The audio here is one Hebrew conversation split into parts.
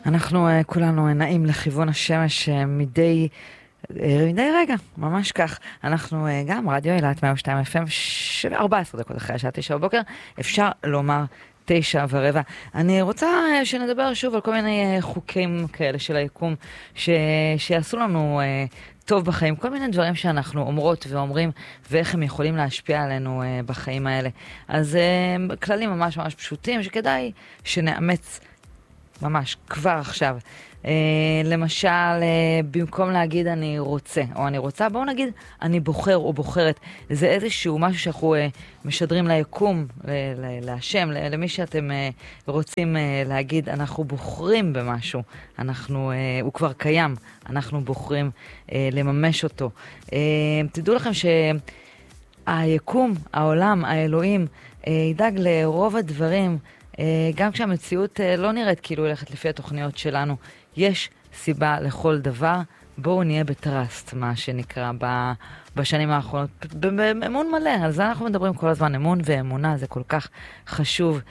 אנחנו כולנו נעים לכיוון השמש מדי רגע, ממש כך. אנחנו גם רדיו אילת 102 FM, 14 דקות אחרי השעה 9 בבוקר, אפשר לומר 9:15. אני רוצה שנדבר שוב על כל מיני חוקים כאלה של היקום שיעשו לנו טוב בחיים, כל מיני דברים שאנחנו אומרות ואומרים ואיך הם יכולים להשפיע עלינו בחיים האלה. אז כללים ממש ממש פשוטים שכדאי שנאמץ ממש כבר עכשיו. למשל, במקום להגיד אני רוצה או אני רוצה, בואו נגיד אני בוחר או בוחרת. זה איזשהו משהו שאנחנו משדרים ליקום, להשם, למי שאתם רוצים להגיד אנחנו בוחרים במשהו, הוא כבר קיים, אנחנו בוחרים לממש אותו. תדעו לכם שהיקום, העולם, האלוהים ידאג לרוב הדברים, גם כשהמציאות לא נראית כאילו הולכת לפי התוכניות שלנו. יש סיבה לכל דבר. בואו נהיה בטרסט, מה שנקרא, בשנים האחרונות. באמון מלא, על זה אנחנו מדברים כל הזמן. אמון ואמונה, זה כל כך חשוב.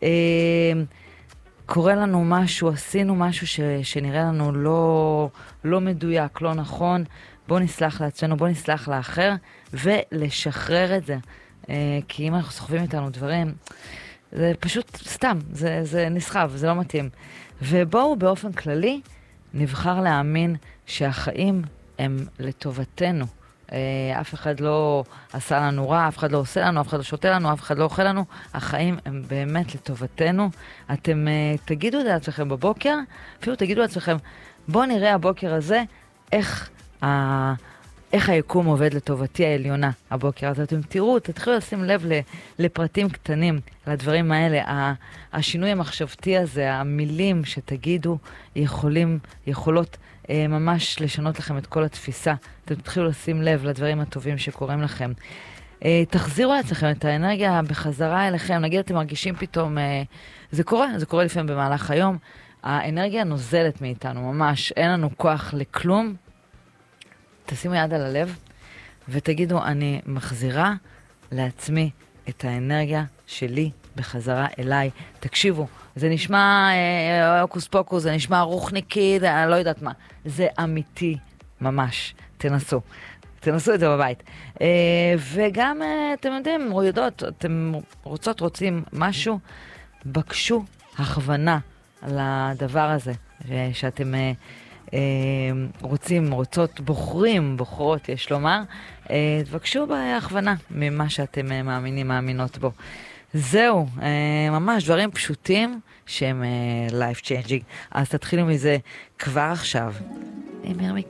קורה לנו משהו, עשינו משהו שנראה לנו לא מדויק, לא נכון. בואו נסלח לעצמנו, בואו נסלח לאחר, ולשחרר את זה. כי אם אנחנו סוחבים איתנו דברים, זה פשוט סתם, זה נסחב, זה לא מתאים. ובואו באופן כללי נבחר להאמין שהחיים הם לטובתנו. אף אחד לא עשה לנו רע, אף אחד לא עושה לנו, אף אחד לא שותה לנו, אף אחד לא אוכל לנו. החיים הם באמת לטובתנו. אתם תגידו את זה לעצמכם בבוקר, אפילו תגידו לעצמכם, בואו נראה הבוקר הזה איך היקום עובד לטובתי העליונה הבוקר. אז אתם תראו, תתחילו לשים לב לפרטים קטנים, לדברים האלה. השינוי המחשבתי הזה, המילים שתגידו יכולות ממש לשנות לכם את כל התפיסה. אתם תתחילו לשים לב לדברים הטובים שקורים לכם. תחזירו לעצמכם את האנרגיה בחזרה אליכם. נגיד אתם מרגישים פתאום, זה קורה לפעמים במהלך היום, האנרגיה נוזלת מאיתנו ממש, אין לנו כוח לכלום. תשימו יד על הלב ותגידו, אני מחזירה לעצמי את האנרגיה שלי בחזרה אליי. תקשיבו, זה נשמע אוקוס פוקוס, זה נשמע רוחניקי, אני לא יודעת מה. זה אמיתי ממש. תנסו את זה בבית. וגם, אתם יודעים, אתם רוצים משהו, בקשו הכוונה לדבר הזה שאתם רוצות, בוחרות, יש לומר, תבקשו בהכוונה ממה שאתם מאמינות בו. זהו, ממש דברים פשוטים שהם life changing. אז תתחילו מזה כבר עכשיו.